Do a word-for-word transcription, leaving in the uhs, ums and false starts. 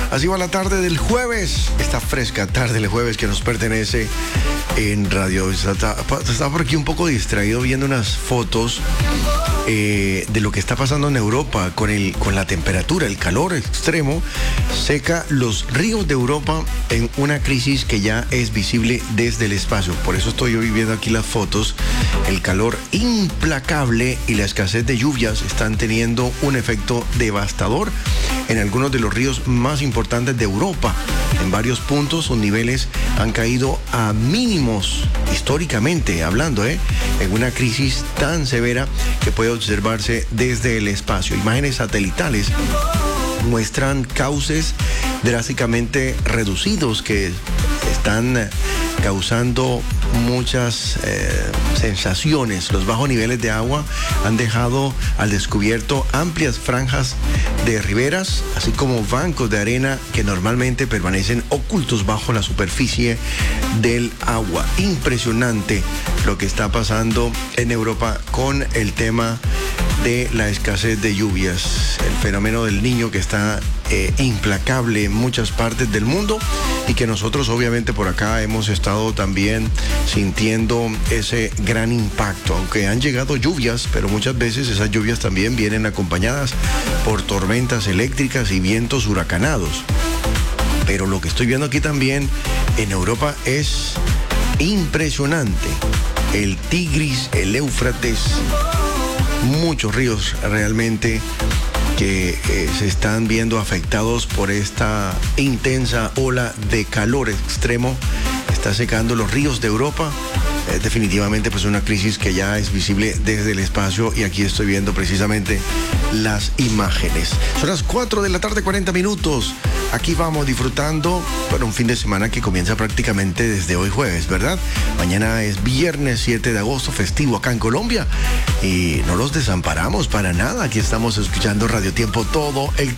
Así va la tarde del jueves, esta fresca tarde del jueves que nos pertenece en Radio. Estaba está por aquí un poco distraído viendo unas fotos eh, de lo que está pasando en Europa con, el, con la temperatura, el calor extremo, seca los ríos de Europa en una crisis que ya es visible desde el espacio. Por eso estoy hoy viendo aquí las fotos. El calor implacable y la escasez de lluvias están teniendo un efecto devastador en algunos de los ríos más importantes de Europa. En varios puntos sus niveles han caído a mínimos, históricamente hablando, ¿eh? en una crisis tan severa que puede observarse desde el espacio. Imágenes satelitales muestran cauces drásticamente reducidos que están causando muchas eh, sensaciones. Los bajos niveles de agua han dejado al descubierto amplias franjas de riberas, así como bancos de arena que normalmente permanecen ocultos bajo la superficie del agua. Impresionante lo que está pasando en Europa con el tema de la escasez de lluvias, el fenómeno del niño que está eh, implacable en muchas partes del mundo y que nosotros obviamente por acá hemos estado también sintiendo ese gran impacto, aunque han llegado lluvias, pero muchas veces esas lluvias también vienen acompañadas por tormentas eléctricas y vientos huracanados. Pero lo que estoy viendo aquí también en Europa es impresionante. El Tigris, el Éufrates, muchos ríos realmente que eh, se están viendo afectados por esta intensa ola de calor extremo. Está secando los ríos de Europa. Es definitivamente pues una crisis que ya es visible desde el espacio y aquí estoy viendo precisamente las imágenes. Son las cuatro de la tarde, cuarenta minutos. Aquí vamos disfrutando, bueno, un fin de semana que comienza prácticamente desde hoy jueves, ¿verdad? Mañana es viernes siete de agosto, festivo acá en Colombia y no los desamparamos para nada. Aquí estamos escuchando Radio Tiempo todo el